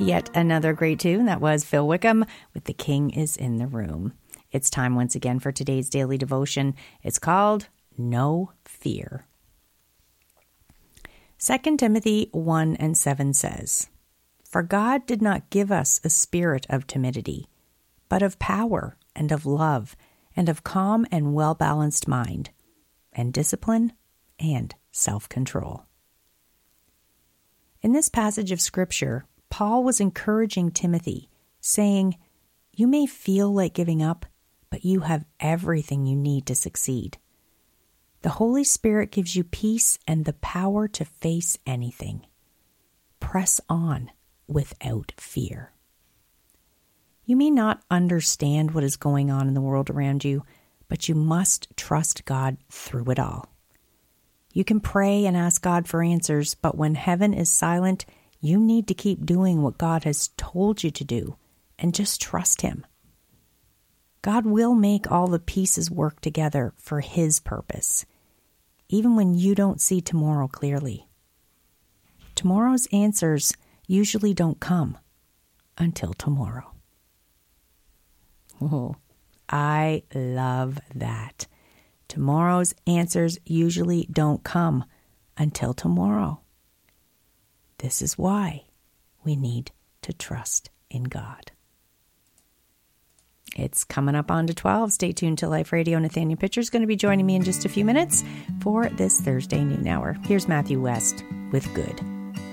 Yet another great tune. That was Phil Wickham with The King is in the Room. It's time once again for today's daily devotion. It's called No Fear. 2 Timothy 1:7 says, "For God did not give us a spirit of timidity, but of power and of love and of calm and well-balanced mind, and discipline and self-control." In this passage of Scripture, Paul was encouraging Timothy, saying, "You may feel like giving up, but you have everything you need to succeed. The Holy Spirit gives you peace and the power to face anything. Press on without fear." You may not understand what is going on in the world around you, but you must trust God through it all. You can pray and ask God for answers, but when heaven is silent, you need to keep doing what God has told you to do and just trust Him. God will make all the pieces work together for His purpose, even when you don't see tomorrow clearly. Tomorrow's answers usually don't come until tomorrow. Oh, I love that. Tomorrow's answers usually don't come until tomorrow. This is why we need to trust in God. It's coming up on to 12. Stay tuned to Life Radio. Nathaniel Pitcher is going to be joining me in just a few minutes for this Thursday noon hour. Here's Matthew West with Good.